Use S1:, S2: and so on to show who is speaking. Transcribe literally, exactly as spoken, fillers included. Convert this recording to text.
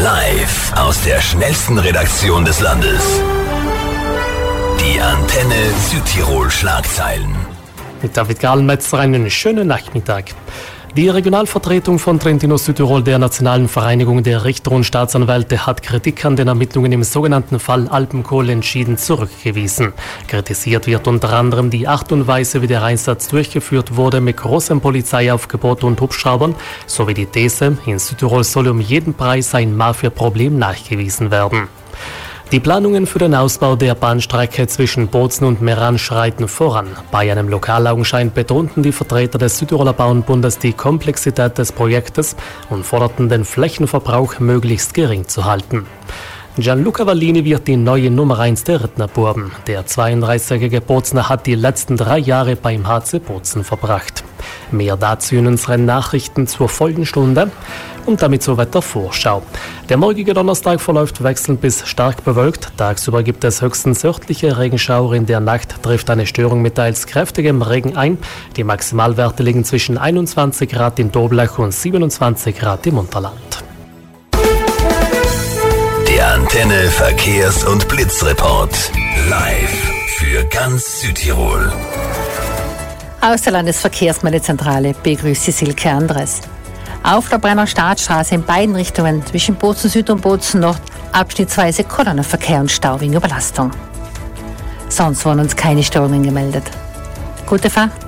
S1: Live aus der schnellsten Redaktion des Landes. Die Antenne Südtirol Schlagzeilen.
S2: Mit David Gahlmetzer einen schönen Nachmittag. Die Regionalvertretung von Trentino Südtirol der Nationalen Vereinigung der Richter und Staatsanwälte hat Kritik an den Ermittlungen im sogenannten Fall Alpenkohle entschieden zurückgewiesen. Kritisiert wird unter anderem die Art und Weise, wie der Einsatz durchgeführt wurde, mit großem Polizeiaufgebot und Hubschraubern, sowie die These, in Südtirol solle um jeden Preis ein Mafia-Problem nachgewiesen werden. Die Planungen für den Ausbau der Bahnstrecke zwischen Bozen und Meran schreiten voran. Bei einem Lokalaugenschein betonten die Vertreter des Südtiroler Bauernbundes die Komplexität des Projektes und forderten, den Flächenverbrauch möglichst gering zu halten. Gianluca Vallini wird die neue Nummer eins der Rednerbuben. Der zweiunddreißigjährige Bozner hat die letzten drei Jahre beim H C Bozen verbracht. Mehr dazu in unseren Nachrichten zur folgenden Stunde und damit zur Wettervorschau. Der morgige Donnerstag verläuft wechselnd bis stark bewölkt. Tagsüber gibt es höchstens örtliche Regenschauer. In der Nacht trifft eine Störung mit teils kräftigem Regen ein. Die Maximalwerte liegen zwischen einundzwanzig Grad in Doblach und siebenundzwanzig Grad im Unterland.
S1: Der Antenne Verkehrs- und Blitzreport. Live für ganz Südtirol.
S3: Aus der Landesverkehrsmeldezentrale begrüßt Sie Silke Andres. Auf der Brenner Staatsstraße in beiden Richtungen zwischen Bozen Süd und Bozen Nord abschnittsweise Kolonnenverkehr und Stau wegen Überlastung. Sonst wurden uns keine Störungen gemeldet. Gute Fahrt!